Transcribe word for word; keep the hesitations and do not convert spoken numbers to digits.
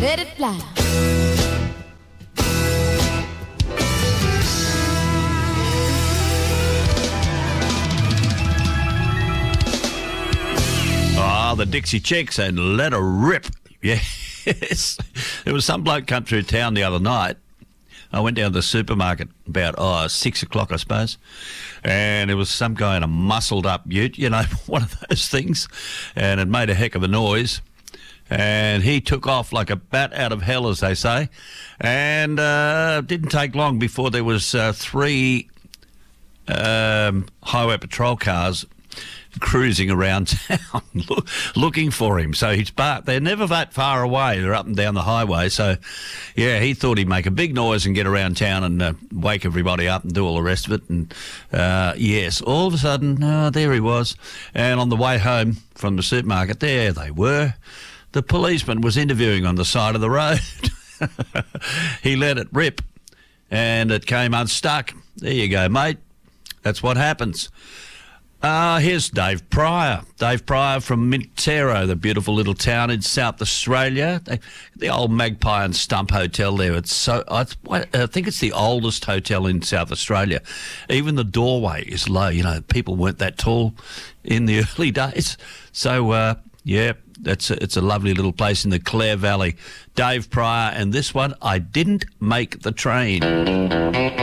Let it fly. Oh, the Dixie Chicks and Let Her Rip. Yes. There was some bloke come through town the other night. I went down to the supermarket about, oh, six o'clock, I suppose, and there was some guy in a muscled-up ute, you know, one of those things, and it made a heck of a noise, and he took off like a bat out of hell, as they say, and uh, didn't take long before there was uh, three um, highway patrol cars cruising around town look, looking for him. So he's but they're never that far away. They're up and down the highway. So, yeah, he thought he'd make a big noise and get around town and uh, wake everybody up and do all the rest of it. And, uh, yes, all of a sudden, oh, there he was. And on the way home from the supermarket, there they were. The policeman was interviewing on the side of the road. He let it rip and it came unstuck. There you go, mate. That's what happens. Uh, here's Dave Pryor. Dave Pryor from Mintero, the beautiful little town in South Australia. They, the old Magpie and Stump Hotel there. It's so I, I think it's the oldest hotel in South Australia. Even the doorway is low. You know, people weren't that tall in the early days. So, uh, yeah, that's a, it's a lovely little place in the Clare Valley. Dave Pryor, and this one, I Didn't Make the Train.